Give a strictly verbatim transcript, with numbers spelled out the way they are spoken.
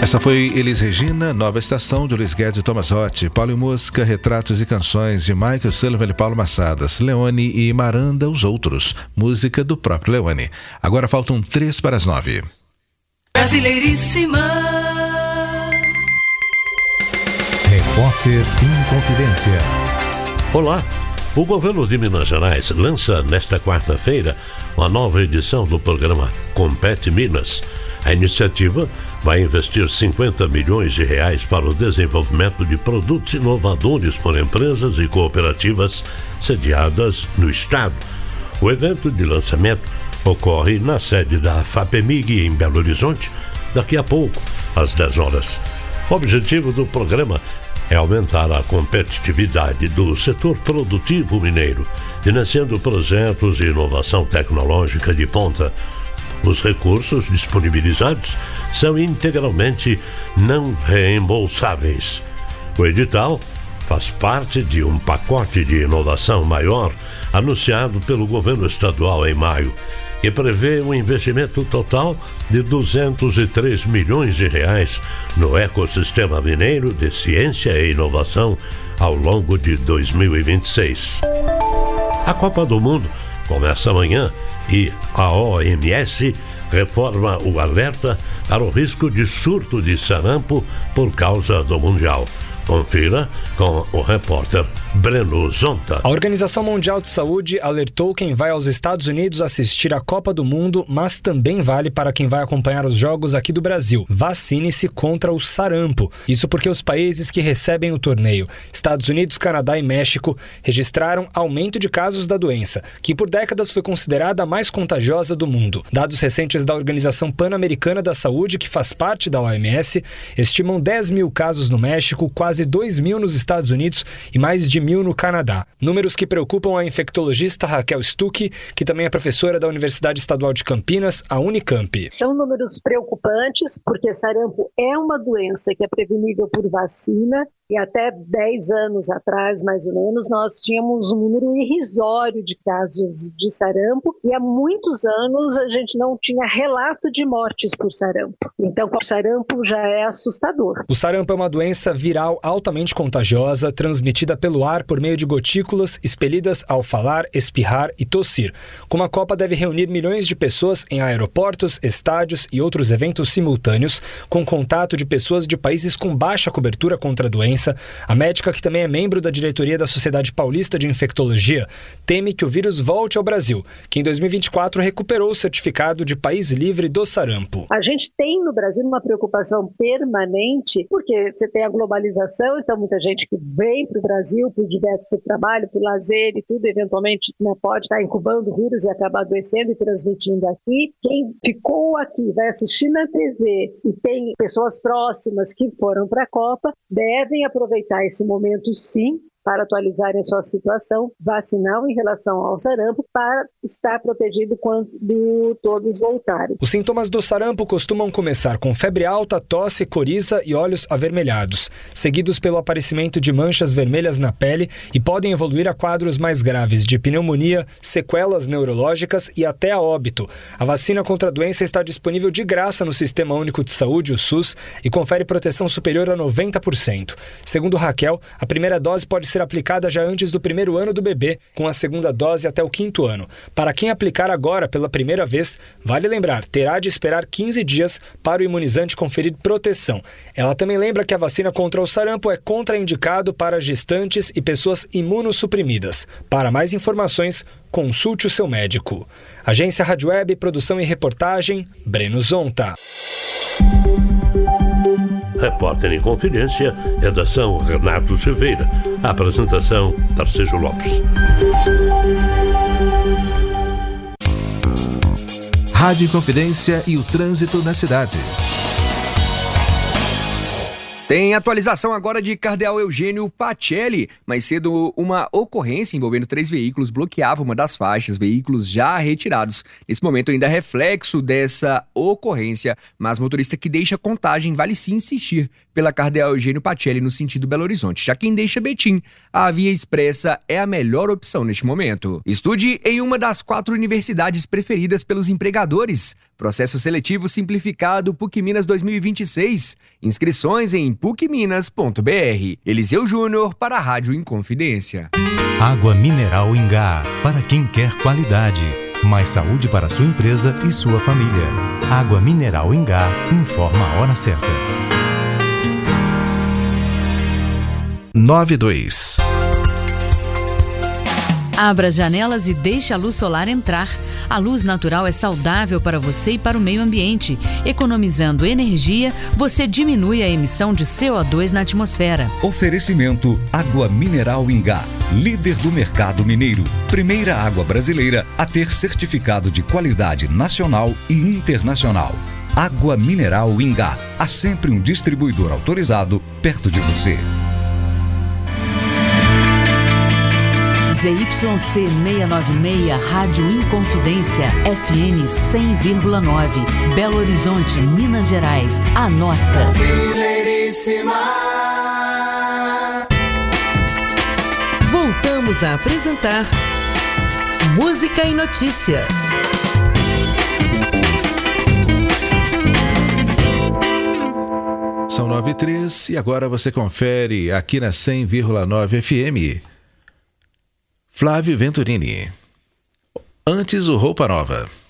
Essa foi Elis Regina, Nova Estação, de Luiz Guedes e Thomas Roth, Paulo e Música, Retratos e Canções, de Michael Sullivan e Paulo Massadas, Leone e Maranda, Os Outros, música do próprio Leone. Agora faltam três para as nove. Brasileiríssima. Repórter em Confidência. Olá. O governo de Minas Gerais lança nesta quarta-feira uma nova edição do programa Compete Minas. A iniciativa vai investir cinquenta milhões de reais para o desenvolvimento de produtos inovadores por empresas e cooperativas sediadas no estado. O evento de lançamento ocorre na sede da FAPEMIG em Belo Horizonte, daqui a pouco, às dez horas. O objetivo do programa é aumentar a competitividade do setor produtivo mineiro, financiando projetos de inovação tecnológica de ponta. Os recursos disponibilizados são integralmente não reembolsáveis. O edital faz parte de um pacote de inovação maior anunciado pelo governo estadual em maio, que prevê um investimento total de duzentos e três milhões de reais no ecossistema mineiro de ciência e inovação ao longo de dois mil e vinte e seis. A Copa do Mundo começa amanhã e a O M S reforma o alerta para o risco de surto de sarampo por causa do Mundial. Confira com o repórter Breno Zonta. A Organização Mundial de Saúde alertou quem vai aos Estados Unidos assistir à Copa do Mundo, mas também vale para quem vai acompanhar os jogos aqui do Brasil. Vacine-se contra o sarampo. Isso porque os países que recebem o torneio, Estados Unidos, Canadá e México, registraram aumento de casos da doença, que por décadas foi considerada a mais contagiosa do mundo. Dados recentes da Organização Pan-Americana da Saúde, que faz parte da O M S, estimam dez mil casos no México, quase dois mil nos Estados Unidos e mais de mil no Canadá. Números que preocupam a infectologista Raquel Stuck, que também é professora da Universidade Estadual de Campinas, a Unicamp. São números preocupantes, porque sarampo é uma doença que é prevenível por vacina, e até dez anos atrás, mais ou menos, nós tínhamos um número irrisório de casos de sarampo, e há muitos anos a gente não tinha relato de mortes por sarampo. Então, o sarampo já é assustador. O sarampo é uma doença viral altamente contagiosa, transmitida pelo ar por meio de gotículas expelidas ao falar, espirrar e tossir. Como a Copa deve reunir milhões de pessoas em aeroportos, estádios e outros eventos simultâneos, com contato de pessoas de países com baixa cobertura contra a doença, a médica, que também é membro da diretoria da Sociedade Paulista de Infectologia, teme que o vírus volte ao Brasil, que em dois mil e vinte e quatro recuperou o certificado de país livre do sarampo. A gente tem no Brasil uma preocupação permanente, porque você tem a globalização, então muita gente que vem para o Brasil por diversos, por trabalho, por lazer e tudo, eventualmente, né, pode estar incubando o vírus e acabar adoecendo e transmitindo aqui. Quem ficou aqui, vai assistir na T V e tem pessoas próximas que foram para a Copa, devem aproveitar esse momento, sim, para atualizarem a sua situação vacinal em relação ao sarampo, para estar protegido quando todos voltarem. Os sintomas do sarampo costumam começar com febre alta, tosse, coriza e olhos avermelhados, seguidos pelo aparecimento de manchas vermelhas na pele, e podem evoluir a quadros mais graves de pneumonia, sequelas neurológicas e até a óbito. A vacina contra a doença está disponível de graça no Sistema Único de Saúde, o SUS, e confere proteção superior a noventa por cento. Segundo Raquel, a primeira dose pode ser aplicada já antes do primeiro ano do bebê, com a segunda dose até o quinto ano. Para quem aplicar agora pela primeira vez, vale lembrar, terá de esperar quinze dias para o imunizante conferir proteção. Ela também lembra que a vacina contra o sarampo é contraindicado para gestantes e pessoas imunossuprimidas. Para mais informações, consulte o seu médico. Agência Rádio Web, produção e reportagem, Breno Zonta. Repórter em Confidência, redação Renato Silveira. Apresentação Tarcísio Lopes. Rádio Confidência e o trânsito na cidade. Tem atualização agora de Cardeal Eugênio Pacelli. Mais cedo, uma ocorrência envolvendo três veículos bloqueava uma das faixas, veículos já retirados. Nesse momento ainda é reflexo dessa ocorrência, mas motorista que deixa Contagem vale sim insistir pela Cardeal Eugênio Pacelli no sentido Belo Horizonte. Já quem deixa Betim, a via expressa é a melhor opção neste momento. Estude em uma das quatro universidades preferidas pelos empregadores. Processo seletivo simplificado P U C Minas dois mil e vinte e seis. Inscrições em puc minas ponto b r. Eliseu Júnior para a Rádio Inconfidência. Água mineral Ingá, para quem quer qualidade. Mais saúde para sua empresa e sua família. Água mineral Ingá, informa a hora certa. nove dois. Abra as janelas e deixe a luz solar entrar. A luz natural é saudável para você e para o meio ambiente. Economizando energia, você diminui a emissão de C O dois na atmosfera. Oferecimento Água Mineral Ingá, líder do mercado mineiro. Primeira água brasileira a ter certificado de qualidade nacional e internacional. Água Mineral Ingá, há sempre um distribuidor autorizado perto de você. Z Y C seiscentos e noventa e seis, Rádio Inconfidência, F M cem vírgula nove, Belo Horizonte, Minas Gerais, a nossa. Brasileiríssima. Voltamos a apresentar Música e Notícia. São nove e três e agora você confere aqui na cem vírgula nove F M. Flávio Venturini. Antes o Roupa Nova.